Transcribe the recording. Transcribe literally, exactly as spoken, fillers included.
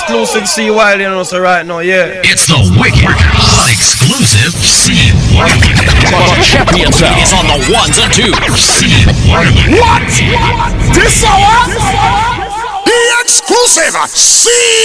exclusive C Wiley, you know, so right now, yeah. It's the wicked, exclusive C Wiley. Champion sound is on the ones and twos. C Wiley. What? This hour? The exclusive C